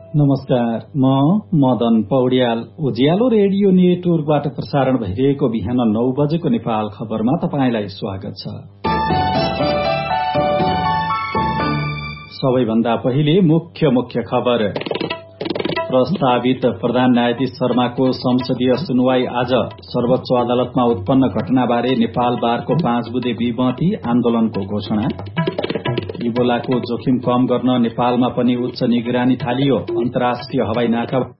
नमस्कार, म मदन पौड्याल। उज्यालो रेडियो नेटवर्कबाट प्रसारण भइरहेको बिहान 9 बजेको नेपाल खबरमा तपाईंलाई स्वागत छ। सबैभन्दा पहिले मुख्य खबर। प्रस्तावित प्रधान न्यायाधीश शर्माको संसदीय सुनवाई आज। सर्वोच्च अदालतमा उत्पन्न घटनाबारे नेपाल बारको 5 बुँदे विमति, आन्दोलनको घोषणा। इबोलाको जोखिम कम गर्न नेपालमा पनि उच्च निगरानी थालियो। अन्तर्राष्ट्रिय हवाई नाका